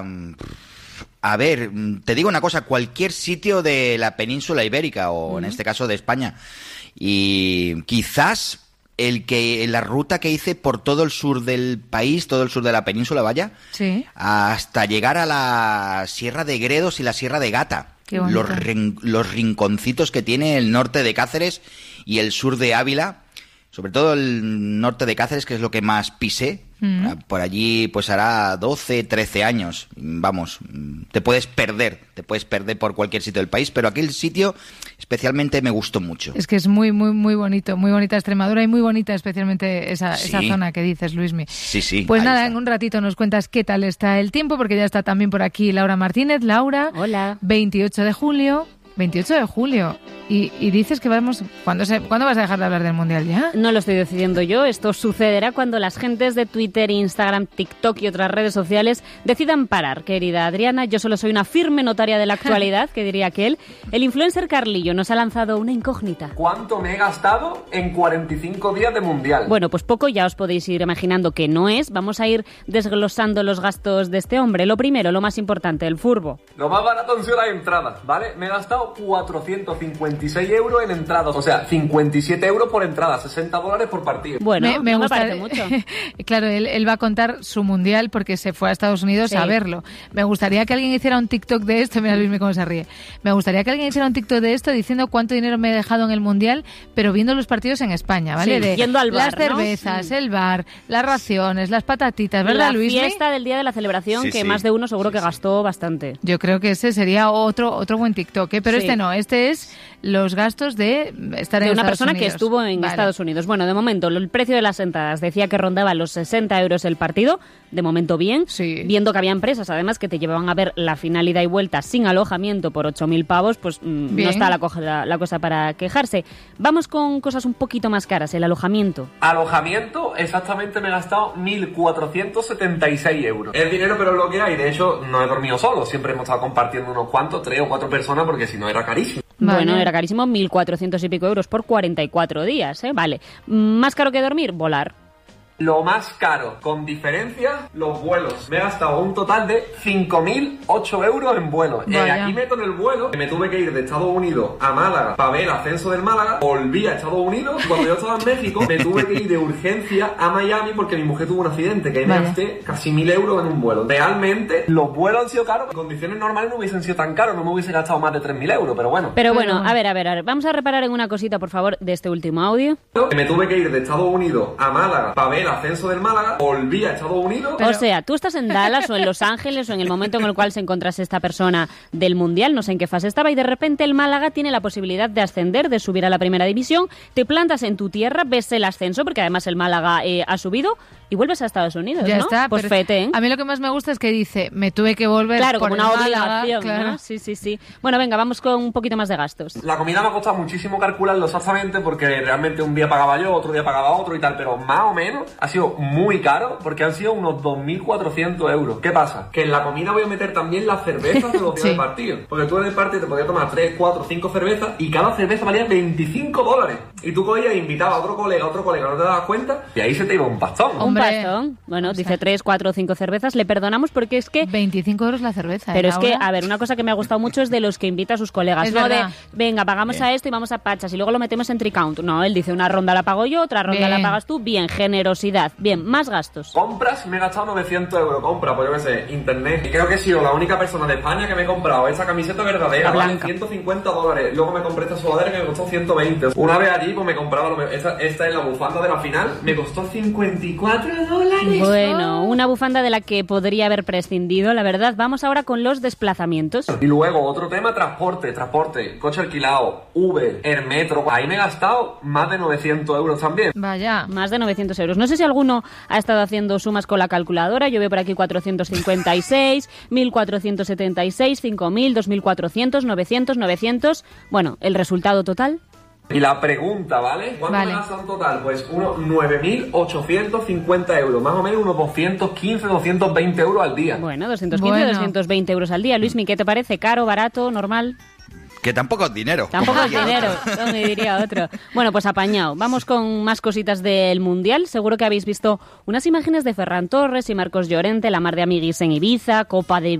A ver, te digo una cosa, cualquier sitio de la península ibérica o en este caso de España. Y quizás la ruta que hice por todo el sur del país, todo el sur de la península, vaya, sí, hasta llegar a la Sierra de Gredos y la Sierra de Gata. Los rinconcitos que tiene el norte de Cáceres y el sur de Ávila, sobre todo el norte de Cáceres, que es lo que más pisé. Por allí pues hará 12, 13 años. Vamos, te puedes perder por cualquier sitio del país, pero aquel sitio especialmente me gustó mucho. Es que es muy, muy, muy bonito, muy bonita Extremadura y muy bonita especialmente esa zona que dices, Luismi. Sí. Pues nada, en un ratito nos cuentas qué tal está el tiempo, porque ya está también por aquí Laura Martínez. Laura, hola. 28 de julio. Y dices que vamos... ¿Cuándo vas a dejar de hablar del Mundial ya? No lo estoy decidiendo yo. Esto sucederá cuando las gentes de Twitter, Instagram, TikTok y otras redes sociales decidan parar. Querida Adriana, yo solo soy una firme notaria de la actualidad, que diría aquel. El influencer Carlillo nos ha lanzado una incógnita. ¿Cuánto me he gastado en 45 días de Mundial? Bueno, pues poco, ya os podéis ir imaginando que no es. Vamos a ir desglosando los gastos de este hombre. Lo primero, lo más importante, el furbo. Lo más barato han sido las entradas, ¿vale? Me he gastado 456 euros en entradas, o sea, 57 euros por entrada, $60 por partido. Bueno, me parece mucho. Claro, él va a contar su Mundial porque se fue a Estados Unidos a verlo. Me gustaría que alguien hiciera un TikTok de esto, mira Luis cómo se ríe. Me gustaría que alguien hiciera un TikTok de esto diciendo cuánto dinero me he dejado en el Mundial, pero viendo los partidos en España, ¿vale? Sí, yendo al bar, las cervezas, el bar, las raciones, las patatitas, ¿verdad, Luis? La fiesta del día de la celebración, que más de uno seguro que gastó bastante. Yo creo que ese sería otro buen TikTok, ¿eh? Pero este no, este es los gastos de estar en Estados Unidos. De una persona que estuvo en Estados Unidos. Bueno, de momento, el precio de las entradas decía que rondaba los 60 euros el partido. De momento bien. Sí. Viendo que había empresas, además, que te llevaban a ver la final ida y vuelta sin alojamiento por 8.000 pavos, pues no está la cosa para quejarse. Vamos con cosas un poquito más caras, el alojamiento. Alojamiento, exactamente me he gastado 1.476 euros. Es dinero, pero es lo que hay. De hecho, no he dormido solo. Siempre hemos estado compartiendo unos cuantos, 3 o 4 personas, porque si no era carísimo. Bueno, era carísimo, 1.400 y pico euros por 44 días, ¿eh? Vale. ¿Más caro que dormir? Volar. Lo más caro, con diferencia, los vuelos. Me he gastado un total de 5.008 euros en vuelos. Aquí meto en el vuelo que me tuve que ir de Estados Unidos a Málaga para ver el ascenso del Málaga. Volví a Estados Unidos. Cuando yo estaba en México, me tuve que ir de urgencia a Miami porque mi mujer tuvo un accidente. Que ahí me gasté casi 1.000 euros en un vuelo. Realmente, los vuelos han sido caros. En condiciones normales no hubiesen sido tan caros. No me hubiese gastado más de 3.000 euros, pero bueno. Pero bueno, a ver. Vamos a reparar en una cosita, por favor, de este último audio. Me tuve que ir de Estados Unidos a Málaga para ver el ascenso del Málaga, volví a Estados Unidos. O sea, tú estás en Dallas o en Los Ángeles o en el momento en el cual se encontrase esta persona del Mundial, no sé en qué fase estaba, y de repente el Málaga tiene la posibilidad de ascender, de subir a la primera división, te plantas en tu tierra, ves el ascenso, porque además el Málaga ha subido, y vuelves a Estados Unidos, ya ¿no? Está, pues fete, ¿eh? A mí lo que más me gusta es que dice, me tuve que volver por como una obligación, claro. ¿no? Sí. Bueno, venga, vamos con un poquito más de gastos. La comida me ha costado muchísimo calcularlo exactamente, porque realmente un día pagaba yo, otro día pagaba otro y tal, pero más o menos ha sido muy caro, porque han sido unos 2.400 euros. ¿Qué pasa? Que en la comida voy a meter también las cervezas de los días del partido. Porque tú en el partido te podías tomar 3, 4, 5 cervezas y cada cerveza valía $25. Y tú cogías e invitabas a otro colega, no te dabas cuenta, y ahí se te iba un pastón. Un pastón. Bueno, dice 3, 4 o 5 cervezas. Le perdonamos porque es que... 25 euros la cerveza. Pero es que, a ver, una cosa que me ha gustado mucho es de los que invita a sus colegas. Es no verdad. de, venga, pagamos a esto y vamos a Pachas y luego lo metemos en tricount. No, él dice, una ronda la pago yo, otra ronda la pagas tú. Bien, generosidad. Bien, más gastos. Compras, me he gastado 900 euros. Compra, pues yo qué sé, internet. Y creo que he sido la única persona de España que me he comprado esa camiseta verdadera. Vale, $150. Luego me compré esta sudadera que me costó 120. Una vez allí, pues me compraba, esta es la bufanda de la final, me costó $54. Bueno, una bufanda de la que podría haber prescindido, la verdad. Vamos ahora con los desplazamientos. Y luego, otro tema, transporte, coche alquilado, Uber, el metro. Ahí me he gastado más de 900 euros también. Vaya. Más de 900 euros. No sé si alguno ha estado haciendo sumas con la calculadora. Yo veo por aquí 456, 1.476, 5.000, 2.400, 900. Bueno, el resultado total... Y la pregunta, ¿vale? ¿Cuánto me gasta en total? Pues unos 9.850 euros, más o menos unos 215, 220 euros al día. Bueno, 215, 220 euros al día. Luismi, ¿qué te parece? ¿Caro, barato, normal? Que tampoco es dinero. Tampoco es dinero, no me diría otro. Bueno, pues apañado. Vamos con más cositas del Mundial. Seguro que habéis visto unas imágenes de Ferran Torres y Marcos Llorente, la mar de amiguis en Ibiza, Copa de